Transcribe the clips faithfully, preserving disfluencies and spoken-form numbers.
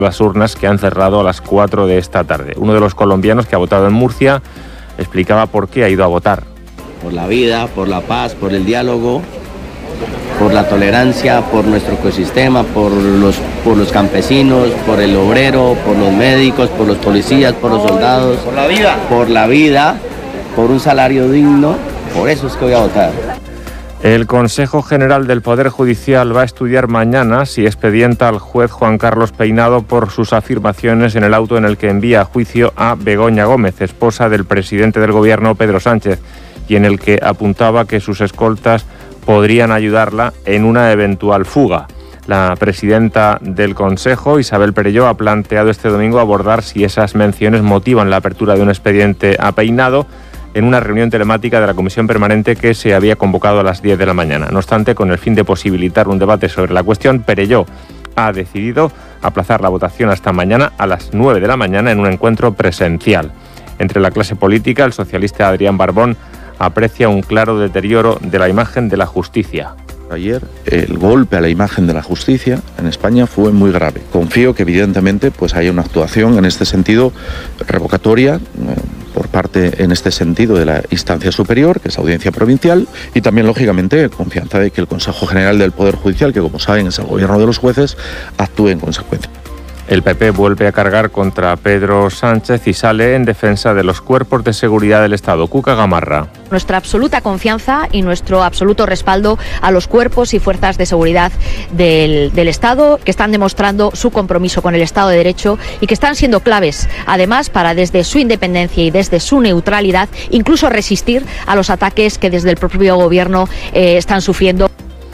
las urnas que han cerrado a las cuatro de esta tarde. Uno de los colombianos que ha votado en Murcia explicaba por qué ha ido a votar. Por la vida, por la paz, por el diálogo, por la tolerancia, por nuestro ecosistema, por los, por los campesinos, por el obrero, por los médicos, por los policías, por los soldados. Por la vida. Por la vida, por un salario digno. Por eso es que voy a votar. El Consejo General del Poder Judicial va a estudiar mañana si expedienta al juez Juan Carlos Peinado por sus afirmaciones en el auto en el que envía a juicio a Begoña Gómez, esposa del presidente del Gobierno, Pedro Sánchez, y en el que apuntaba que sus escoltas podrían ayudarla en una eventual fuga. La presidenta del Consejo, Isabel Perelló, ha planteado este domingo abordar si esas menciones motivan la apertura de un expediente a Peinado en una reunión telemática de la Comisión Permanente que se había convocado a las diez de la mañana. No obstante, con el fin de posibilitar un debate sobre la cuestión, Perelló ha decidido aplazar la votación hasta mañana a las nueve de la mañana en un encuentro presencial. Entre la clase política, el socialista Adrián Barbón aprecia un claro deterioro de la imagen de la justicia. Ayer el golpe a la imagen de la justicia en España fue muy grave. Confío que evidentemente pues haya una actuación en este sentido revocatoria eh, por parte en este sentido de la instancia superior, que es la Audiencia Provincial, y también lógicamente confianza de que el Consejo General del Poder Judicial, que como saben es el gobierno de los jueces, actúe en consecuencia. El P P vuelve a cargar contra Pedro Sánchez y sale en defensa de los cuerpos de seguridad del Estado. Cuca Gamarra. Nuestra absoluta confianza y nuestro absoluto respaldo a los cuerpos y fuerzas de seguridad del, del Estado, que están demostrando su compromiso con el Estado de Derecho y que están siendo claves, además, para desde su independencia y desde su neutralidad, incluso resistir a los ataques que desde el propio Gobierno eh, están sufriendo.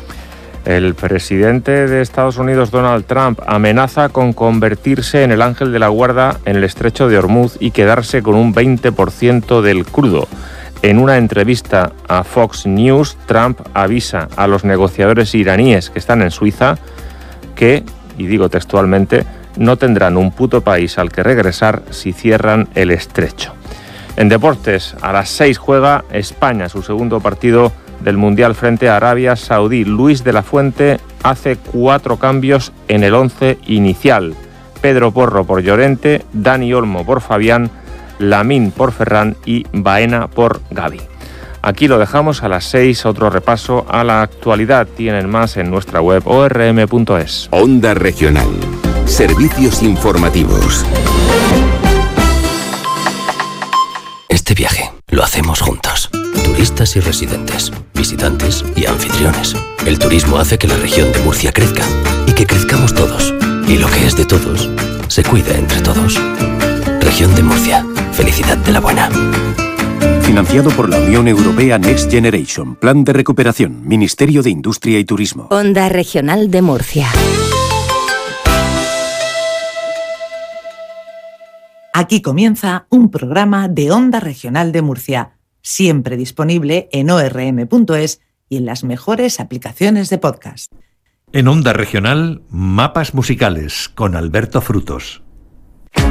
El presidente de Estados Unidos, Donald Trump, amenaza con convertirse en el ángel de la guarda en el estrecho de Hormuz y quedarse con un veinte por ciento del crudo. En una entrevista a Fox News, Trump avisa a los negociadores iraníes que están en Suiza que, y digo textualmente, no tendrán un puto país al que regresar si cierran el estrecho. En deportes, a las seis juega España, su segundo partido del Mundial frente a Arabia Saudí. Luis de la Fuente hace cuatro cambios en el once inicial. Pedro Porro por Llorente, Dani Olmo por Fabián, Lamín por Ferran y Baena por Gavi. Aquí lo dejamos a las seis. Otro repaso a la actualidad tienen más en nuestra web o r m punto es. Onda Regional. Servicios informativos. Este viaje lo hacemos juntos. Turistas y residentes, visitantes y anfitriones. El turismo hace que la región de Murcia crezca y que crezcamos todos. Y lo que es de todos, se cuida entre todos. Región de Murcia. Felicidad de la buena. Financiado por la Unión Europea Next Generation. Plan de recuperación. Ministerio de Industria y Turismo. Onda Regional de Murcia. Aquí comienza un programa de Onda Regional de Murcia, siempre disponible en o r m punto es y en las mejores aplicaciones de podcast. En Onda Regional, Mapas Musicales, con Alberto Frutos.